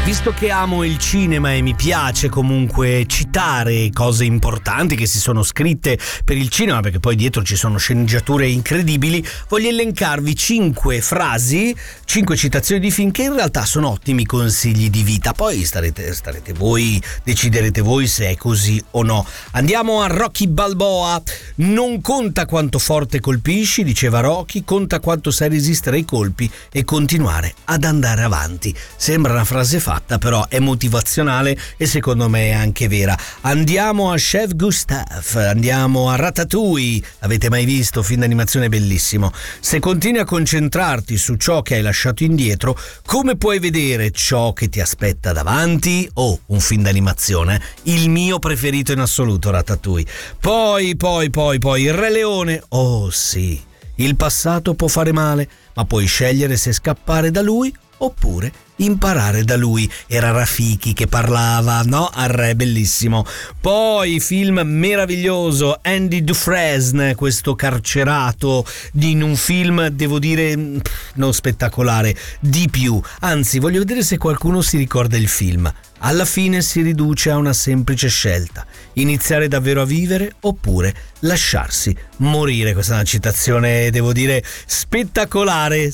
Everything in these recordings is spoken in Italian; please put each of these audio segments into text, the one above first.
Visto che amo il cinema e mi piace comunque citare cose importanti che si sono scritte per il cinema, perché poi dietro ci sono sceneggiature incredibili, voglio elencarvi 5 frasi, 5 citazioni di film che in realtà sono ottimi consigli di vita. Poi starete voi, deciderete voi se è così o no. Andiamo a Rocky Balboa. Non conta quanto forte colpisci, diceva Rocky, conta quanto sai resistere ai colpi e continuare ad andare avanti. Sembra una frase fatta, però è motivazionale e secondo me è anche vera. Andiamo a Chef Gustave, andiamo a Ratatouille. L'avete mai visto? Film d'animazione bellissimo. Se continui a concentrarti su ciò che hai lasciato indietro, come puoi vedere ciò che ti aspetta davanti? Oh, un film d'animazione, il mio preferito in assoluto, Ratatouille. Poi il Re Leone. Oh sì, il passato può fare male, ma puoi scegliere se scappare da lui oppure imparare da lui. Era Rafiki che parlava, no? Al re, bellissimo. Poi film meraviglioso, Andy Dufresne, questo carcerato in un film, devo dire, non spettacolare, di più. Anzi, voglio vedere se qualcuno si ricorda il film. Alla fine si riduce a una semplice scelta: iniziare davvero a vivere oppure lasciarsi morire. Questa è una citazione, devo dire, spettacolare.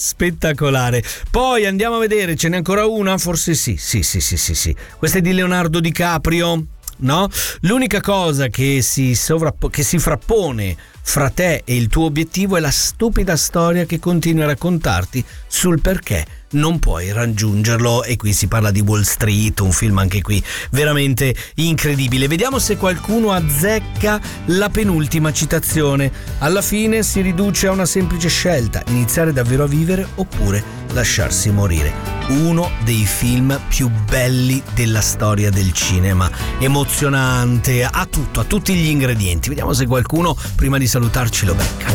Poi andiamo a vedere, ce n'è ancora una? Forse sì. Questa è di Leonardo DiCaprio, no? L'unica cosa che si frappone fra te e il tuo obiettivo è la stupida storia che continui a raccontarti sul perché non puoi raggiungerlo. E qui si parla di Wall Street, un film anche qui veramente incredibile. Vediamo se qualcuno azzecca la penultima citazione. Alla fine si riduce a una semplice scelta: iniziare davvero a vivere oppure lasciarsi morire. Uno dei film più belli della storia del cinema, emozionante, ha tutti gli ingredienti. Vediamo se qualcuno prima di salutarci lo becca.